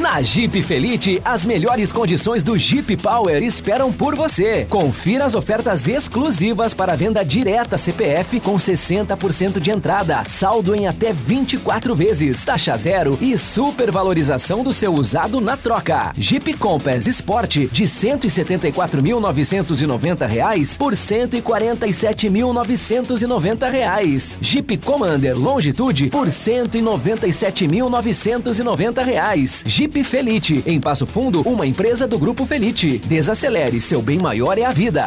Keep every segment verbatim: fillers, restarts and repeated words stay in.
Na Jeep Felite, as melhores condições do Jeep Power esperam por você. Confira as ofertas exclusivas para venda direta C P F com sessenta por cento de entrada, saldo em até vinte e quatro vezes, taxa zero e supervalorização do seu usado na troca. Jeep Compass Sport de cento e setenta e quatro mil novecentos e noventa reais por cento e quarenta e sete mil novecentos e noventa reais. Jeep Commander Longitude por cento e noventa e sete mil novecentos e noventa reais. Jeep Felite, em Passo Fundo, uma empresa do Grupo Felite. Desacelere, seu bem maior é a vida.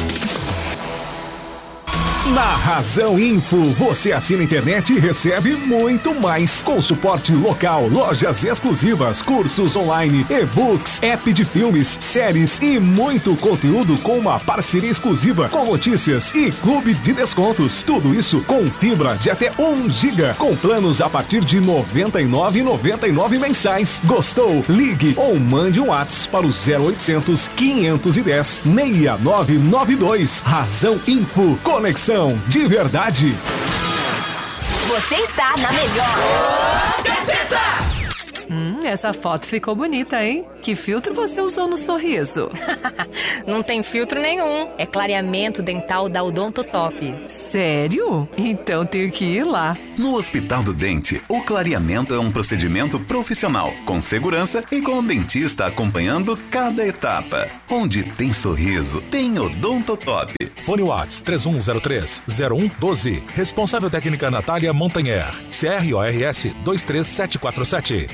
Na Razão Info, você assina a internet e recebe muito mais. Com suporte local, lojas exclusivas, cursos online, e-books, app de filmes, séries e muito conteúdo com uma parceria exclusiva com notícias e clube de descontos. Tudo isso com fibra de até um giga, com planos a partir de noventa e nove reais e noventa e nove mensais. Gostou? Ligue ou mande um WhatsApp para o zero oitocentos, quinhentos e dez, sessenta e nove noventa e dois. Razão Info, conexão de verdade. Você está na melhor. Gazeta! Hum, essa foto ficou bonita, hein? Que filtro você usou no sorriso? Não tem filtro nenhum. É clareamento dental da Odontotop. Sério? Então tenho que ir lá. No Hospital do Dente, o clareamento é um procedimento profissional, com segurança e com o dentista acompanhando cada etapa. Onde tem sorriso, tem Odontotop. Fone Whats três um zero três, zero um um doze. Responsável técnica Natália Montanher. C R O R S dois três sete quatro sete.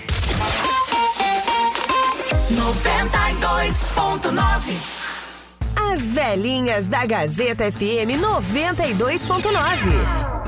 noventa e dois ponto nove. As velhinhas da Gazeta F M noventa e dois ponto nove.